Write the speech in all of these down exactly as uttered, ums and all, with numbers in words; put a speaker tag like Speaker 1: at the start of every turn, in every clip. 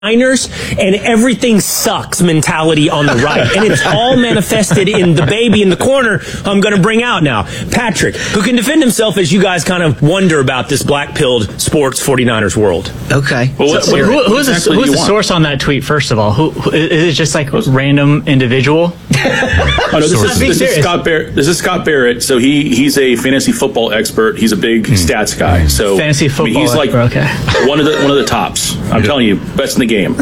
Speaker 1: Niners and everything sucks mentality on the right. And it's all manifested in the baby in the corner I'm going to bring out now. Patrick, who can defend himself as you guys kind of wonder about this black-pilled sports 49ers world.
Speaker 2: Okay.
Speaker 3: Well, what,
Speaker 2: so,
Speaker 3: what,
Speaker 4: who, who's
Speaker 3: exactly
Speaker 4: the, who's the source on that tweet, first of all? Who, who Is it just like a random individual?
Speaker 3: Oh, no, this, is, this, is Scott Barrett, this is Scott Barrett. So he, he's a fantasy football expert. He's a big hmm. stats guy. So
Speaker 4: Fantasy football
Speaker 3: I mean, he's like
Speaker 4: expert, okay.
Speaker 3: one of the one of the tops. I'm yeah. telling you, best in the game.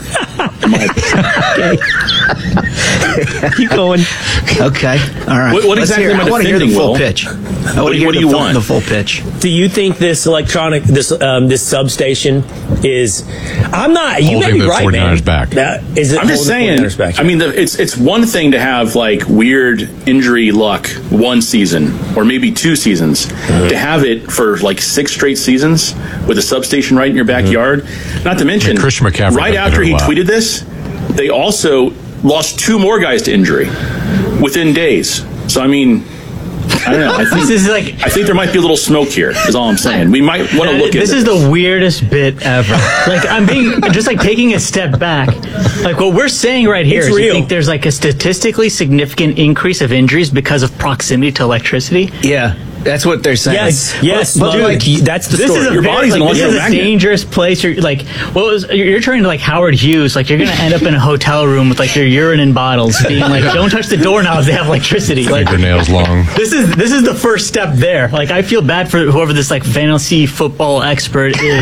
Speaker 1: Keep going.
Speaker 2: Okay. All right.
Speaker 3: What, what exactly
Speaker 2: hear,
Speaker 3: am I,
Speaker 2: I want to hear the full
Speaker 3: Will?
Speaker 2: pitch. I
Speaker 3: what,
Speaker 2: what
Speaker 3: do
Speaker 2: you
Speaker 3: full, want?
Speaker 2: The full pitch.
Speaker 1: Do you think this electronic, this um, this substation is? I'm not. You may be right, man.
Speaker 5: Back.
Speaker 1: Uh, is it
Speaker 3: I'm just saying.
Speaker 1: Back?
Speaker 3: I mean, the, it's it's one thing to have like weird injury luck one season or maybe two seasons. Mm-hmm. To have it for like six straight seasons with a substation right in your backyard. Mm-hmm. Not to mention,
Speaker 5: Christian McCaffrey
Speaker 3: right after he tweeted this, they also lost two more guys to injury within days. So I mean, I don't know. I think,
Speaker 4: this is like,
Speaker 3: I think there might be a little smoke here, is all I'm saying. We might want to look at
Speaker 4: this. This is the weirdest bit ever. Like, I'm being, just like taking a step back. Like, what we're saying right here
Speaker 1: it's
Speaker 4: is
Speaker 1: real.
Speaker 4: You think there's like a statistically significant increase of injuries because of proximity to electricity?
Speaker 2: Yeah. That's what they're saying.
Speaker 1: Yes,
Speaker 2: like,
Speaker 1: yes,
Speaker 2: but,
Speaker 1: but
Speaker 2: like,
Speaker 1: that's the
Speaker 4: this
Speaker 1: story.
Speaker 4: Is a
Speaker 3: Your
Speaker 4: very,
Speaker 3: body's
Speaker 4: like,
Speaker 3: an
Speaker 4: this is a
Speaker 3: electromagnet.
Speaker 4: dangerous place. You're like, what was you're turning to like Howard Hughes? Like, you're gonna end up in a hotel room with like your urine in bottles, being like, don't touch the doorknobs. They have electricity. Like,
Speaker 5: fingernails long.
Speaker 4: This is this is the first step there. Like, I feel bad for whoever this like fantasy football expert is.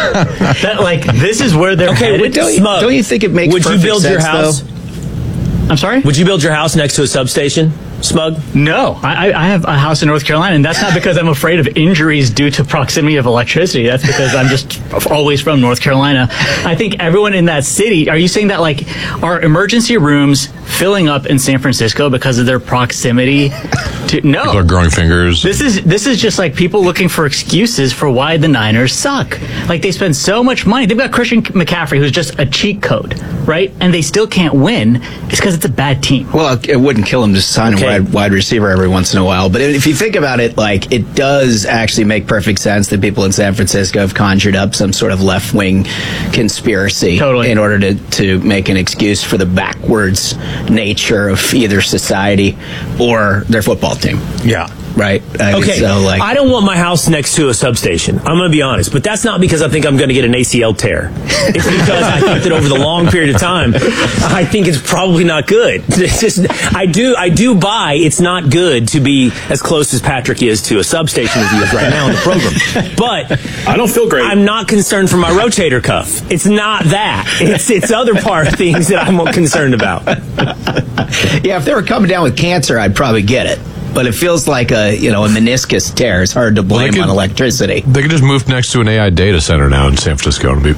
Speaker 4: That like this is where they're
Speaker 1: okay,
Speaker 4: headed.
Speaker 2: Don't you, don't you think it makes
Speaker 1: Would
Speaker 2: perfect
Speaker 1: you build
Speaker 2: sense,
Speaker 1: your house?
Speaker 2: Though?
Speaker 4: I'm sorry?
Speaker 1: Would you build your house next to a substation, Smug?
Speaker 4: No, I, I have a house in North Carolina, and that's not because I'm afraid of injuries due to proximity of electricity. That's because I'm just always from North Carolina. I think everyone in that city, are you saying that like are emergency rooms filling up in San Francisco because of their proximity to, no.
Speaker 5: People are growing fingers.
Speaker 4: This is this is just like people looking for excuses for why the Niners suck. Like, they spend so much money. They've got Christian McCaffrey, who's just a cheat code, right? And they still can't win. It's because it's a bad team.
Speaker 2: Well, it wouldn't kill him to sign okay. a wide, wide receiver every once in a while. But if you think about it, like, it does actually make perfect sense that people in San Francisco have conjured up some sort of left-wing conspiracy
Speaker 4: totally.
Speaker 2: in order to, to make an excuse for the backwards nature of either society or their football team.
Speaker 1: Yeah.
Speaker 2: Right. I mean,
Speaker 1: okay.
Speaker 2: So, like,
Speaker 1: I don't want my house next to a substation. I'm going to be honest, but that's not because I think I'm going to get an A C L tear. It's because I think that over the long period of time, I think it's probably not good. It's just, I do, I do buy it's not good to be as close as Patrick is to a substation as he is right now in the program. But
Speaker 3: I don't feel great.
Speaker 1: I'm not concerned for my rotator cuff. It's not that. It's it's other part things that I'm concerned about.
Speaker 2: Yeah, if they were coming down with cancer, I'd probably get it. But it feels like a, you know, a meniscus tear. It's hard to blame well, could, on electricity.
Speaker 5: They could just move next to an A I data center now in San Francisco and be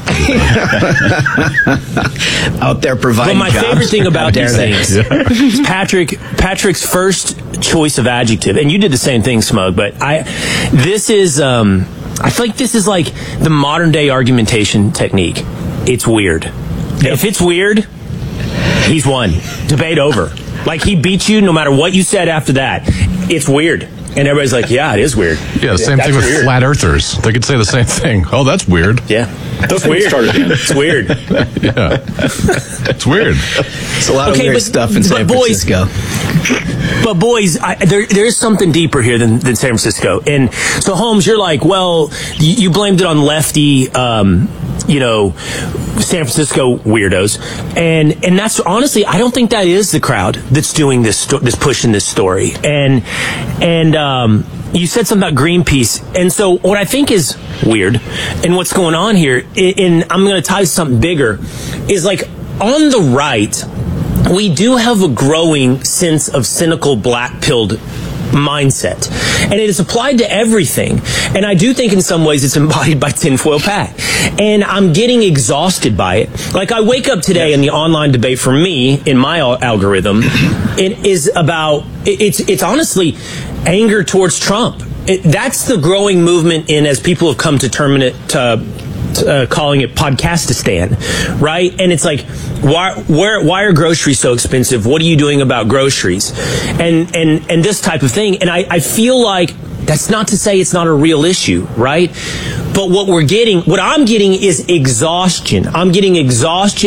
Speaker 2: out there providing
Speaker 1: But my
Speaker 2: jobs.
Speaker 1: favorite thing about these
Speaker 2: they?
Speaker 1: things is Patrick Patrick's first choice of adjective, and you did the same thing, Smug. But I, this is, um, I feel like this is like the modern day argumentation technique. It's weird. Yep. If it's weird, he's won. Debate over. Like, he beat you no matter what you said after that. It's weird. And everybody's like, yeah, it is weird.
Speaker 5: Yeah, the same
Speaker 1: that's
Speaker 5: thing with
Speaker 1: weird.
Speaker 5: flat earthers. They could say the same thing. Oh, that's weird.
Speaker 1: Yeah. That's weird. It's weird.
Speaker 5: Yeah. It's weird.
Speaker 2: It's a lot
Speaker 1: okay,
Speaker 2: of weird
Speaker 1: but,
Speaker 2: stuff in San
Speaker 1: boys,
Speaker 2: Francisco.
Speaker 1: But boys, I, there there is something deeper here than, than San Francisco. And so, Holmes, you're like, well, you, you blamed it on lefty, um, you know, San Francisco weirdos, and and that's honestly, I don't think that is the crowd that's doing this, sto- that's pushing this story. And and um, you said something about Greenpeace, and so what I think is weird, and what's going on here, and I'm going to tie something bigger, is like on the right, we do have a growing sense of cynical black-pilled mindset, and it is applied to everything. And I do think in some ways it's embodied by Tinfoil Pat, and I'm getting exhausted by it. Like, I wake up today in the online debate, for me, in my algorithm, it is about, it's it's honestly anger towards Trump. It, that's the growing movement in, as people have come to term it, to Uh, calling it Podcastistan, right? And it's like, why, where, why are groceries so expensive? What are you doing about groceries? And and and this type of thing. And I, I feel like that's not to say it's not a real issue, right? But what we're getting, what I'm getting is exhaustion. I'm getting exhaustion